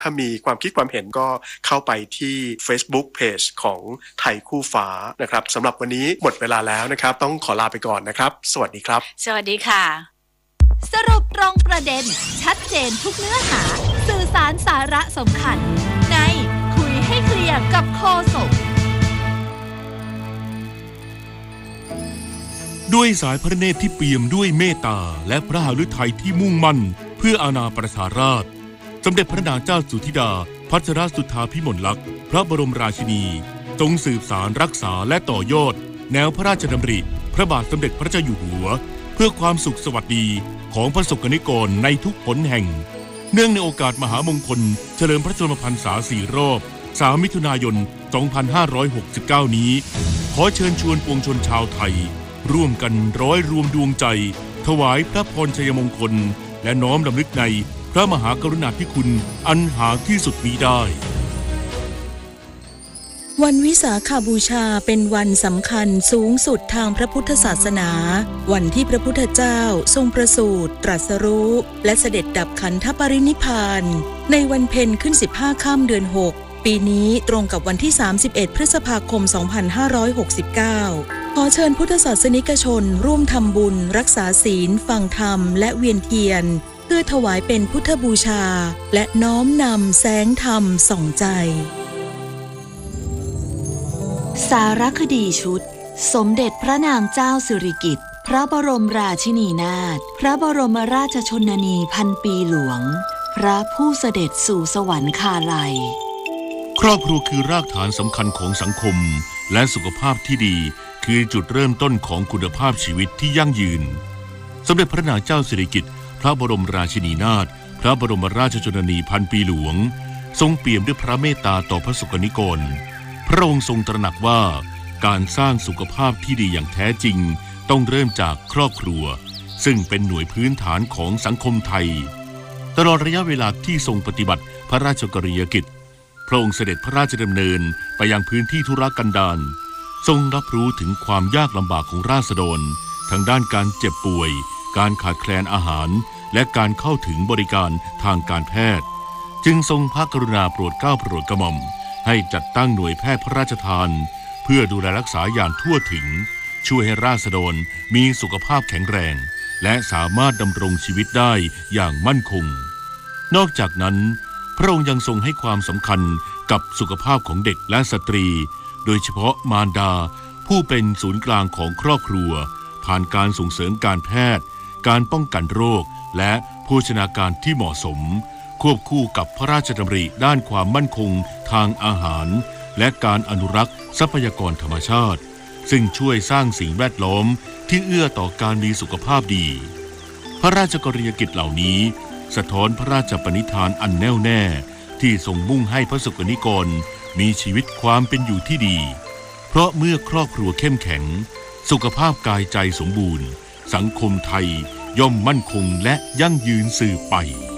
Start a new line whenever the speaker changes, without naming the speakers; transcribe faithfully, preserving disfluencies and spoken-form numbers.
ถ้ามีความคิดความเห็นก็เข้าไปที่ Facebook Page ของไทยคู่ฟ้านะครับสำหรับวันนี้หมดเวลาแล้วนะครับต้องขอลาไปก่อนนะครับสวัสดีครับ
สวัสดีค่ะสรุปตรงประเด็นชัดเจนทุกเนื้อหาสื่อสารสาระสำคัญในคุยให้เคลียร์กับโฆษก
ด้วยสายพระเนตรที่เปี่ยมด้วยเมตตาและพระหฤทัยที่มุ่งมั่นเพื่ออาณาประชาราษฎร์สมเด็จพระนางเจ้าสุธิดาพัชรสุทธาภิมลลักษณ์พระบรมราชินีทรงสืบสารรักษาและต่อยอดแนวพระราชดำริพระบาทสมเด็จพระเจ้าอยู่หัวเพื่อความสุขสวัสดีของประสบกนิกรในทุกหนแห่งเนื่องในโอกาสมหามงคลเฉลิมพระชนมพรรษาสี่รอบสามมิถุนายนสองพันห้าร้อยหกสิบเก้านี้ขอเชิญชวนปวงชนชาวไทยร่วมกันร้อยรวมดวงใจถวายพระพรชัยมงคลและน้อมรำลึกในพระมหากรุณาธิคุณอันหาที่สุดมิได้
วันวิสาขบูชาเป็นวันสำคัญสูงสุดทางพระพุทธศาสนาวันที่พระพุทธเจ้าทรงประสูติตรัสรู้และเสด็จดับขันธปรินิพพานในวันเพ็ญขึ้นสิบห้าค่ำเดือนหกปีนี้ตรงกับวันที่สามสิบเอ็ดพฤษภาคมสองพันห้าร้อยหกสิบเก้าขอเชิญพุทธศาสนิกชนร่วมทำบุญรักษาศีลฟังธรรมและเวียนเทียนเพื่อถวายเป็นพุทธบูชาและน้อมนำแสงธรรมส่องใจ
สารคดีชุดสมเด็จพระนางเจ้าสิริกิติ์พระบรมราชินีนาถพระบรมราชชนนีพันปีหลวงพระผู้เสด็จสู่สวรรคาลัย
ครอบครัวคือรากฐานสำคัญของสังคมและสุขภาพที่ดีคือจุดเริ่มต้นของคุณภาพชีวิตที่ยั่งยืนสมเด็จพระนางเจ้าสิริกิติ์พระบรมราชินีนาถพระบรมราชชนนีพันปีหลวงทรงเปี่ยมด้วยพระเมตตาต่อพระสกนิกรพระองค์ทรงตระหนักว่าการสร้างสุขภาพที่ดีอย่างแท้จริงต้องเริ่มจากครอบครัวซึ่งเป็นหน่วยพื้นฐานของสังคมไทยตลอดระยะเวลาที่ทรงปฏิบัติพระราชกรณียกิจพระองค์เสด็จพระราชดำเนินไปยังพื้นที่ธุรกันดารทรงรับรู้ถึงความยากลำบากของราษฎรทางด้านการเจ็บป่วยการขาดแคลนอาหารและการเข้าถึงบริการทางการแพทย์จึงทรงพระกรุณาโปรดเกล้าโปรดกระหม่อมให้จัดตั้งหน่วยแพทย์พระราชทานเพื่อดูแลรักษาอย่างทั่วถึงช่วยให้ราษฎรมีสุขภาพแข็งแรงและสามารถดำรงชีวิตได้อย่างมั่นคงนอกจากนั้นพระองค์ยังทรงให้ความสำคัญกับสุขภาพของเด็กและสตรีโดยเฉพาะมารดาผู้เป็นศูนย์กลางของครอบครัวผ่านการส่งเสริมการแพทย์การป้องกันโรคและโภชนาการที่เหมาะสมควบคู่กับพระราชดำริด้านความมั่นคงทางอาหารและการอนุรักษ์ทรัพยากรธรรมชาติซึ่งช่วยสร้างสิ่งแวดล้อมที่เอื้อต่อการมีสุขภาพดีพระราชกรณียกิจเหล่านี้สะท้อนพระราชปณิธานอันแน่วแน่ที่ทรงมุ่งให้พระสกนิกรมีชีวิตความเป็นอยู่ที่ดีเพราะเมื่อครอบครัวเข้มแข็งสุขภาพกายใจสมบูรณ์สังคมไทยย่อมมั่นคงและยั่งยืนสืบไป